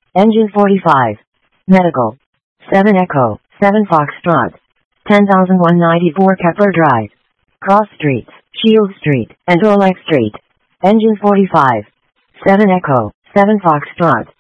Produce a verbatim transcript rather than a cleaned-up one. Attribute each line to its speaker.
Speaker 1: Engine forty-five. Medical. seven Echo, seven Foxtrot. ten thousand one hundred ninety-four Kepler Drive. Cross Street, Shield Street, and Rolex Street. Engine forty-five. seven Echo, seven Foxtrot.